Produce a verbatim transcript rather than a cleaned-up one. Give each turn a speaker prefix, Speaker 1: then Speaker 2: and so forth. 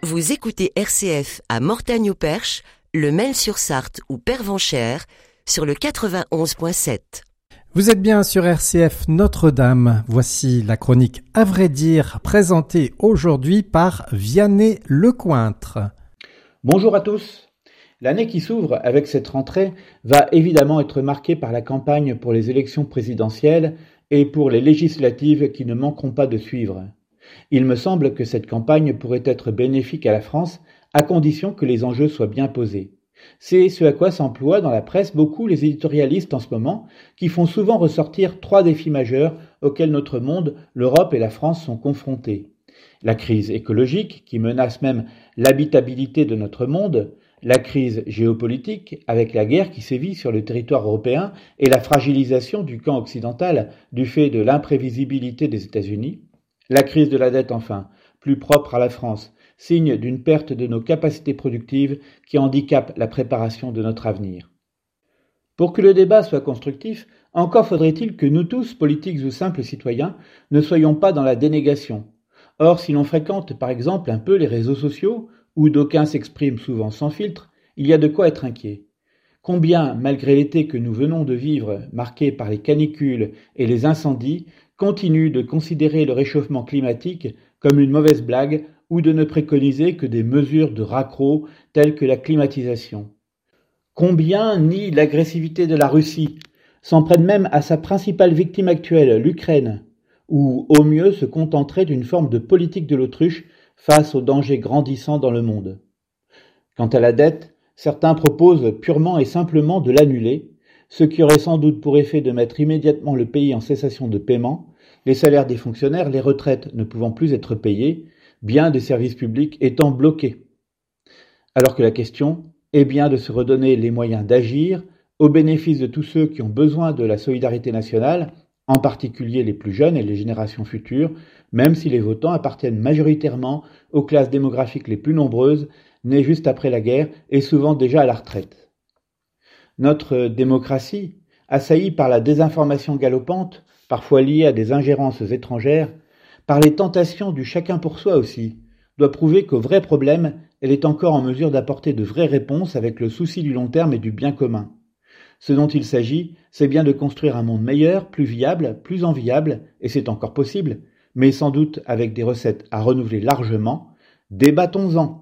Speaker 1: Vous écoutez R C F à Mortagne-au-Perche, le Mail-sur-Sarthe ou Pervenchères sur le quatre-vingt-onze point sept.
Speaker 2: Vous êtes bien sur R C F Notre-Dame. Voici la chronique À vrai dire, présentée aujourd'hui par Vianney Lecointre.
Speaker 3: Bonjour à tous. L'année qui s'ouvre avec cette rentrée va évidemment être marquée par la campagne pour les élections présidentielles et pour les législatives qui ne manqueront pas de suivre. Il me semble que cette campagne pourrait être bénéfique à la France à condition que les enjeux soient bien posés. C'est ce à quoi s'emploient dans la presse beaucoup les éditorialistes en ce moment, qui font souvent ressortir trois défis majeurs auxquels notre monde, l'Europe et la France sont confrontés. La crise écologique, qui menace même l'habitabilité de notre monde, la crise géopolitique, avec la guerre qui sévit sur le territoire européen et la fragilisation du camp occidental du fait de l'imprévisibilité des États-Unis, la crise de la dette enfin, plus propre à la France, signe d'une perte de nos capacités productives qui handicape la préparation de notre avenir. Pour que le débat soit constructif, encore faudrait-il que nous tous, politiques ou simples citoyens, ne soyons pas dans la dénégation. Or, si l'on fréquente par exemple un peu les réseaux sociaux, où d'aucuns s'expriment souvent sans filtre, il y a de quoi être inquiet. Combien, malgré l'été que nous venons de vivre, marqué par les canicules et les incendies, continuent de considérer le réchauffement climatique comme une mauvaise blague ou de ne préconiser que des mesures de raccro telles que la climatisation. Combien nient l'agressivité de la Russie, s'en prennent même à sa principale victime actuelle, l'Ukraine, ou au mieux se contenteraient d'une forme de politique de l'autruche face aux dangers grandissants dans le monde. Quant à la dette, certains proposent purement et simplement de l'annuler, ce qui aurait sans doute pour effet de mettre immédiatement le pays en cessation de paiement, les salaires des fonctionnaires, les retraites ne pouvant plus être payées, bien des services publics étant bloqués. Alors que la question est bien de se redonner les moyens d'agir au bénéfice de tous ceux qui ont besoin de la solidarité nationale, en particulier les plus jeunes et les générations futures, même si les votants appartiennent majoritairement aux classes démographiques les plus nombreuses, nées juste après la guerre et souvent déjà à la retraite. Notre démocratie, assaillie par la désinformation galopante, parfois liée à des ingérences étrangères, par les tentations du chacun pour soi aussi, doit prouver qu'au vrai problème, elle est encore en mesure d'apporter de vraies réponses avec le souci du long terme et du bien commun. Ce dont il s'agit, c'est bien de construire un monde meilleur, plus viable, plus enviable, et c'est encore possible, mais sans doute avec des recettes à renouveler largement. Débattons-en.